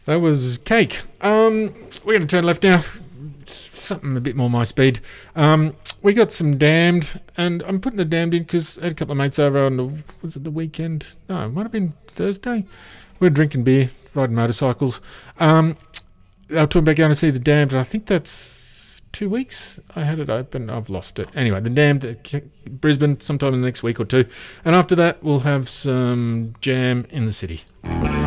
That was Cake. We're going to turn left now. Something a bit more my speed. We got some Damned, and I'm putting the Damned in because I had a couple of mates over on was it the weekend? No, it might have been Thursday. We were drinking beer, riding motorcycles. They were talking about going to see the Damned, and I think that's 2 weeks. I had it open. I've lost it. Anyway, the Damned at Brisbane sometime in the next week or two. And after that, we'll have some Jam in the City.